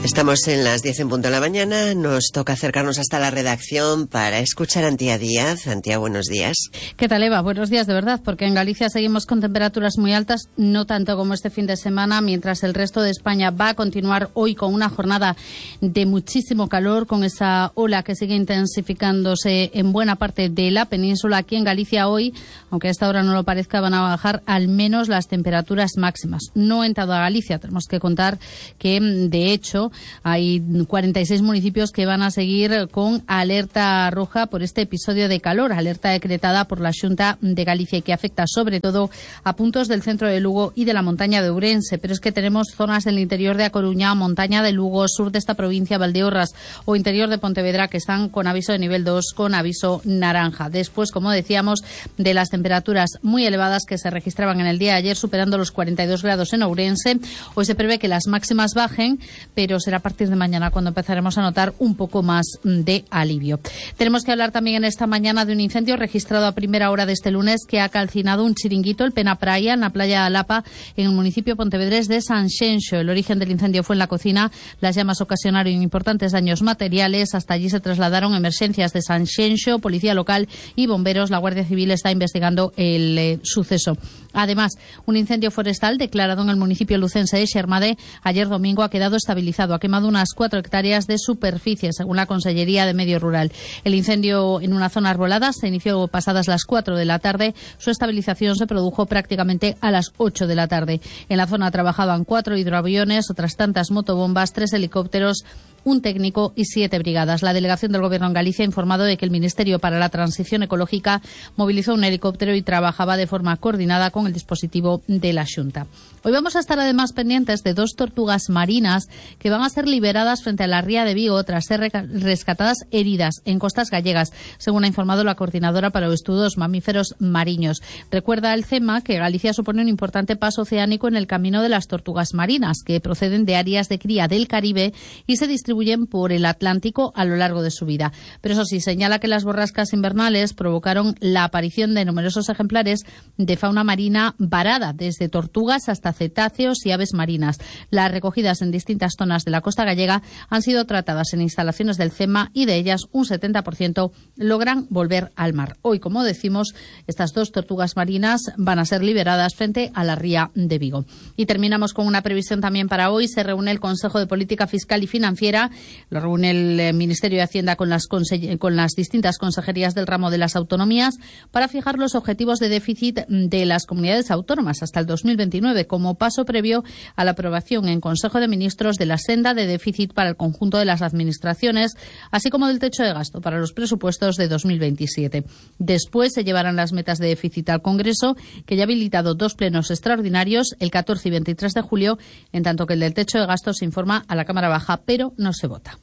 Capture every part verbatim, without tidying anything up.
Estamos en las diez en punto de la mañana, nos toca acercarnos hasta la redacción para escuchar a Antía Díaz. Antía, buenos días. ¿Qué tal, Eva? Buenos días, de verdad, porque en Galicia seguimos con temperaturas muy altas, no tanto como este fin de semana, mientras el resto de España va a continuar hoy con una jornada de muchísimo calor, con esa ola que sigue intensificándose en buena parte de la península. Aquí en Galicia hoy, aunque a esta hora no lo parezca, van a bajar al menos las temperaturas máximas. No en toda Galicia, tenemos que contar que, de hecho, hay cuarenta y seis municipios que van a seguir con alerta roja por este episodio de calor, alerta decretada por la Xunta de Galicia y que afecta sobre todo a puntos del centro de Lugo y de la montaña de Ourense. Pero es que tenemos zonas del interior de A Coruña, montaña de Lugo, sur de esta provincia, Valdeorras o interior de Pontevedra, que están con aviso de nivel dos, con aviso naranja. Después, como decíamos, de las temperaturas muy elevadas que se registraban en el día de ayer, superando los cuarenta y dos grados en Ourense, hoy se prevé que las máximas bajen, pero será a partir de mañana cuando empezaremos a notar un poco más de alivio. Tenemos que hablar también en esta mañana de un incendio registrado a primera hora de este lunes que ha calcinado un chiringuito, el Pena Praia, en la playa de Alapa, en el municipio pontevedrés de Sanxenxo. El origen del incendio fue en la cocina. Las llamas ocasionaron importantes daños materiales. Hasta allí se trasladaron emergencias de Sanxenxo, policía local y bomberos. La Guardia Civil está investigando el eh, suceso. Además, un incendio forestal declarado en el municipio lucense de Xermade ayer domingo ha quedado estabilizado. Ha quemado unas cuatro hectáreas de superficie, según la Consellería de Medio Rural. El incendio en una zona arbolada se inició pasadas las cuatro de la tarde. Su estabilización se produjo prácticamente a las ocho de la tarde. En la zona trabajaban cuatro hidroaviones, otras tantas motobombas, tres helicópteros, un técnico y siete brigadas. La delegación del Gobierno en Galicia ha informado de que el Ministerio para la Transición Ecológica movilizó un helicóptero y trabajaba de forma coordinada con el dispositivo de la Xunta. Hoy vamos a estar además pendientes de dos tortugas marinas que van a ser liberadas frente a la ría de Vigo tras ser rescatadas heridas en costas gallegas, según ha informado la Coordinadora para los Estudios Mamíferos Mariños. Recuerda el CEMA que Galicia supone un importante paso oceánico en el camino de las tortugas marinas, que proceden de áreas de cría del Caribe y se distribuyen por el Atlántico a lo largo de su vida. Pero eso sí, señala que las borrascas invernales provocaron la aparición de numerosos ejemplares de fauna marina varada, desde tortugas hasta cetáceos y aves marinas. Las recogidas en distintas zonas de la costa gallega han sido tratadas en instalaciones del CEMA y de ellas un setenta por ciento logran volver al mar. Hoy, como decimos, estas dos tortugas marinas van a ser liberadas frente a la ría de Vigo. Y terminamos con una previsión también para hoy. Se reúne el Consejo de Política Fiscal y Financiera. Lo reúne el Ministerio de Hacienda con las, con las distintas consejerías del ramo de las autonomías para fijar los objetivos de déficit de las comunidades autónomas hasta el dos mil veintinueve, como paso previo a la aprobación en Consejo de Ministros de la senda de déficit para el conjunto de las administraciones, así como del techo de gasto para los presupuestos de dos mil veintisiete. Después se llevarán las metas de déficit al Congreso, que ya ha habilitado dos plenos extraordinarios, el catorce y veintitrés de julio, en tanto que el del techo de gasto se informa a la Cámara Baja, pero no se vota.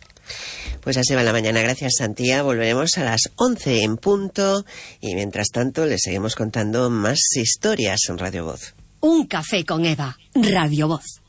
Pues así va la mañana. Gracias, Santía. Volveremos a las once en punto y mientras tanto les seguimos contando más historias en Radio Voz. Un café con Eva, Radio Voz.